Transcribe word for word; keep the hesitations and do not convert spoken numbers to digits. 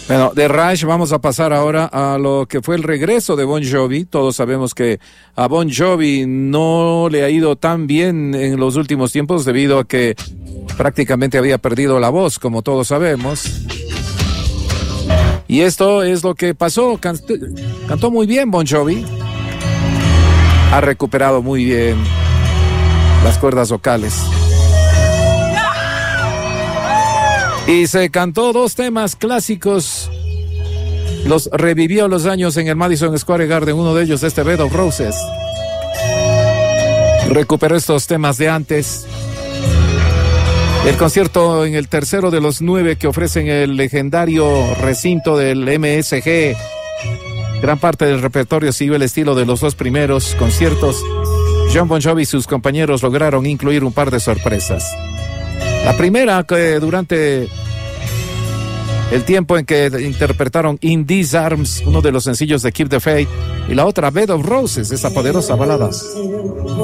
Bueno, de Rush vamos a pasar ahora a lo que fue el regreso de Bon Jovi. Todos sabemos que a Bon Jovi no le ha ido tan bien en los últimos tiempos debido a que prácticamente había perdido la voz, como todos sabemos. Y esto es lo que pasó. Cantó, cantó muy bien Bon Jovi. Ha recuperado muy bien las cuerdas vocales. Y se cantó dos temas clásicos. Los revivió los años en el Madison Square Garden. Uno de ellos, este Bed of Roses. Recuperó estos temas de antes. El concierto en el tercero de los nueve que ofrecen el legendario recinto del M S G. Gran parte del repertorio siguió el estilo de los dos primeros conciertos. Jon Bon Jovi y sus compañeros lograron incluir un par de sorpresas. La primera, que durante el tiempo en que interpretaron In These Arms, uno de los sencillos de Keep the Faith, y la otra Bed of Roses, esa poderosa balada.